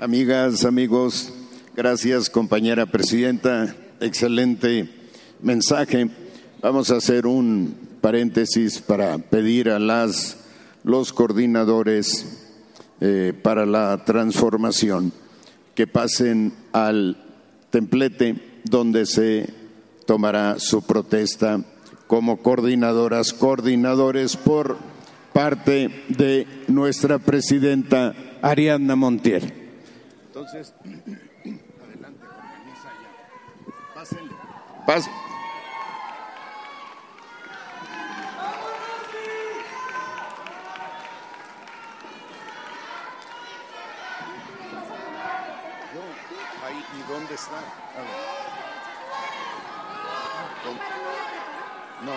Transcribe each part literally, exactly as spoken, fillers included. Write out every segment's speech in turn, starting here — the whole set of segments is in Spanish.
Amigas, amigos, gracias, compañera presidenta. Excelente mensaje. Vamos a hacer un paréntesis para pedir a las los coordinadores eh, para la transformación que pasen al templete donde se tomará su protesta como coordinadoras, coordinadores por parte de nuestra presidenta Ariadna Montiel. Entonces, adelante, organiza ya. Pásenle. Pás. Ahí, ¿y dónde está? A ver. No.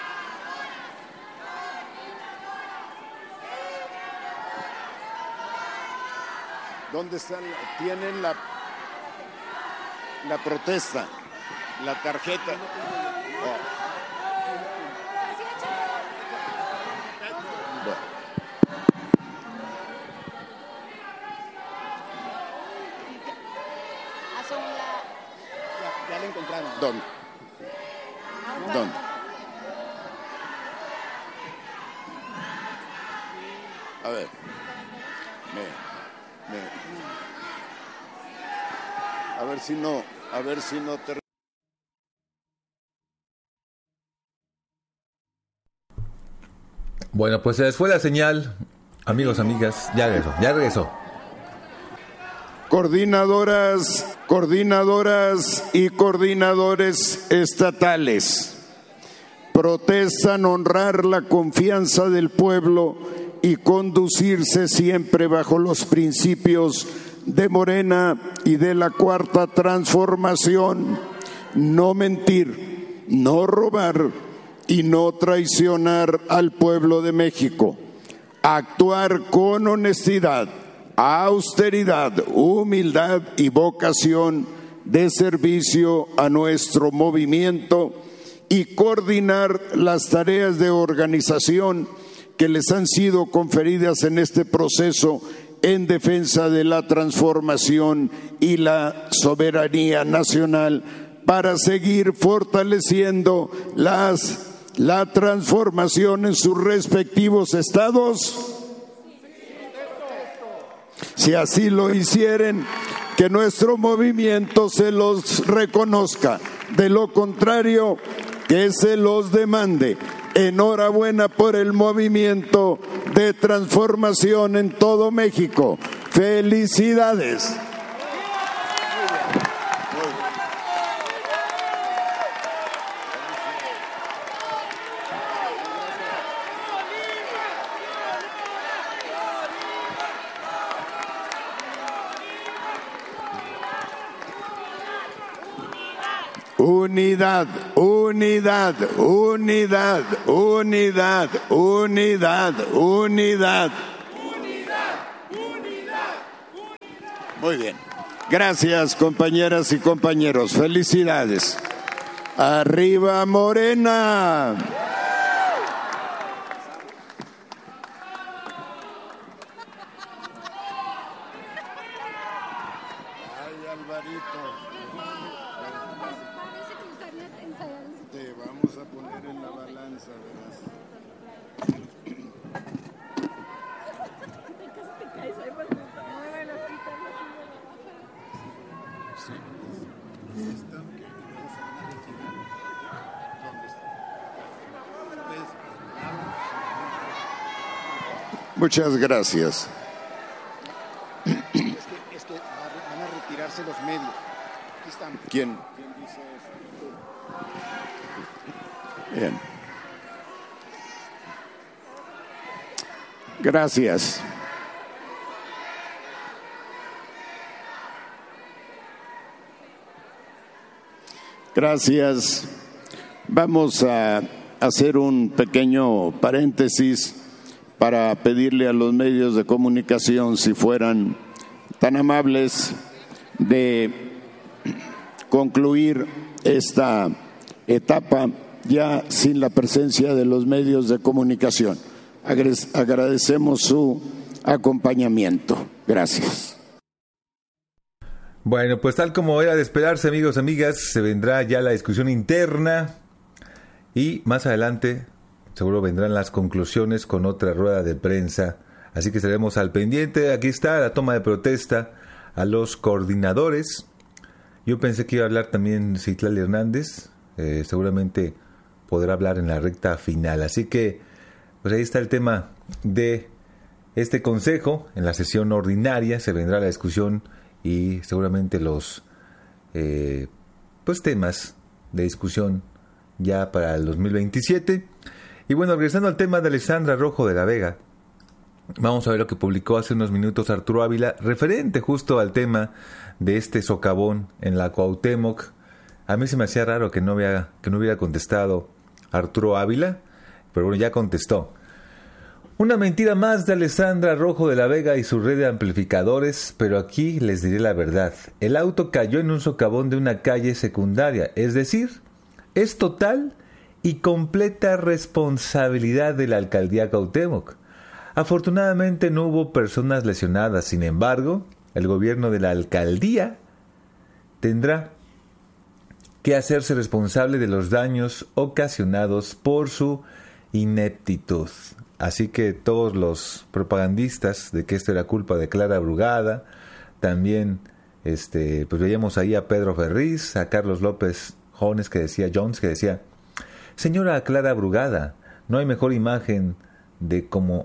¿Dónde están? Tienen la, la protesta, la tarjeta. Oh. Bueno. Ya, ya la encontraron. ¿Dónde? ¿Dónde? A ver. Me, me. A ver si no, a ver si no te... Bueno, pues se les fue la señal, amigos, amigas, ya regresó, ya regresó. Coordinadoras, coordinadoras y coordinadores estatales protestan honrar la confianza del pueblo y conducirse siempre bajo los principios de Morena y de la Cuarta Transformación: no mentir, no robar y no traicionar al pueblo de México, actuar con honestidad, austeridad, humildad y vocación de servicio a nuestro movimiento y coordinar las tareas de organización que les han sido conferidas en este proceso en defensa de la transformación y la soberanía nacional para seguir fortaleciendo las, la transformación en sus respectivos estados. Si así lo hicieren, que nuestro movimiento se los reconozca. De lo contrario, que se los demande. Enhorabuena por el movimiento de transformación en todo México. ¡Felicidades! Unidad, unidad, unidad, unidad, unidad, unidad. Muy bien. Gracias, compañeras y compañeros. Felicidades. ¡Arriba Morena! Ay, Alvarito. Te vamos a poner en la balanza, verás. Muchas gracias. Es que, es que van a retirarse los medios. Aquí están. ¿Quién? ¿Quién dice eso? Bien. Gracias. Gracias. Vamos a hacer un pequeño paréntesis para pedirle a los medios de comunicación, si fueran tan amables, de concluir esta etapa ya sin la presencia de los medios de comunicación. Agradecemos su acompañamiento. Gracias. Bueno, pues tal como era de esperarse, amigos, amigas, se vendrá ya la discusión interna y más adelante seguro vendrán las conclusiones con otra rueda de prensa. Así que estaremos al pendiente. Aquí está la toma de protesta a los coordinadores. Yo pensé que iba a hablar también Citlali Hernández. Eh, seguramente podrá hablar en la recta final. Así que, pues ahí está el tema de este consejo. En la sesión ordinaria se vendrá la discusión y seguramente los eh, pues temas de discusión ya para el dos mil veintisiete. Y bueno, regresando al tema de Alessandra Rojo de la Vega, vamos a ver lo que publicó hace unos minutos Arturo Ávila, referente justo al tema de este socavón en la Cuauhtémoc. A mí se me hacía raro que no, había, que no hubiera contestado Arturo Ávila, pero bueno, ya contestó. Una mentira más de Alessandra Rojo de la Vega y su red de amplificadores, pero aquí les diré la verdad. El auto cayó en un socavón de una calle secundaria, es decir, es total y completa responsabilidad de la alcaldía Cuauhtémoc. Afortunadamente no hubo personas lesionadas, sin embargo, el gobierno de la alcaldía tendrá que hacerse responsable de los daños ocasionados por su ineptitud. Así que todos los propagandistas de que esto era culpa de Clara Brugada, también este, pues veíamos ahí a Pedro Ferriz, a Carlos López Jones que decía, Jones que decía, señora Clara Brugada, no hay mejor imagen de cómo,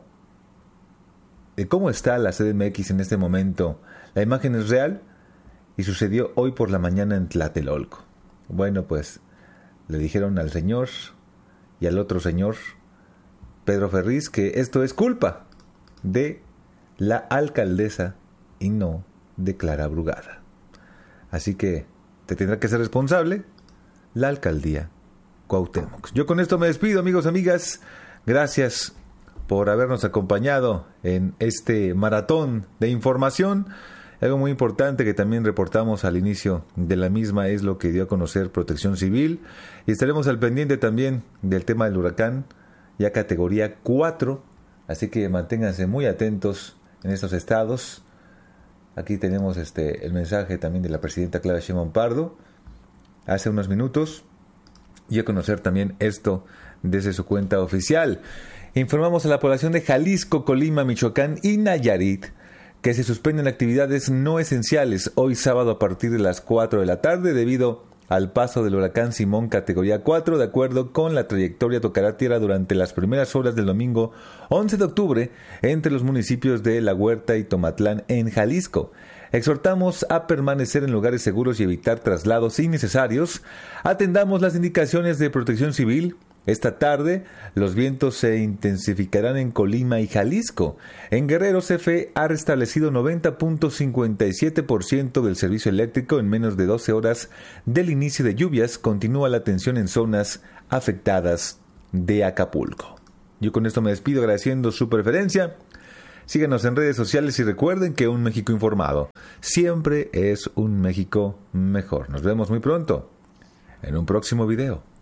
de cómo está la C D M X en este momento. La imagen es real y sucedió hoy por la mañana en Tlatelolco. Bueno, pues le dijeron al señor y al otro señor, Pedro Ferriz, que esto es culpa de la alcaldesa y no de Clara Brugada. Así que te tendrá que ser responsable la alcaldía Cuauhtémoc. Yo con esto me despido, amigos, amigas. Gracias por habernos acompañado en este maratón de información. Algo muy importante que también reportamos al inicio de la misma es lo que dio a conocer Protección Civil. Y estaremos al pendiente también del tema del huracán, ya categoría cuatro, así que manténganse muy atentos en estos estados. Aquí tenemos este el mensaje también de la presidenta Claudia Sheinbaum Pardo hace unos minutos, y a conocer también esto desde su cuenta oficial. Informamos a la población de Jalisco, Colima, Michoacán y Nayarit que se suspenden actividades no esenciales hoy sábado a partir de las cuatro de la tarde debido al paso del huracán Simón categoría cuatro. De acuerdo con la trayectoria, tocará tierra durante las primeras horas del domingo once de octubre entre los municipios de La Huerta y Tomatlán en Jalisco. Exhortamos a permanecer en lugares seguros y evitar traslados innecesarios. Atendamos las indicaciones de Protección Civil. Esta tarde los vientos se intensificarán en Colima y Jalisco. En Guerrero, C F E ha restablecido noventa punto cincuenta y siete por ciento del servicio eléctrico en menos de doce horas del inicio de lluvias. Continúa la atención en zonas afectadas de Acapulco. Yo con esto me despido agradeciendo su preferencia. Síganos en redes sociales y recuerden que un México informado siempre es un México mejor. Nos vemos muy pronto en un próximo video.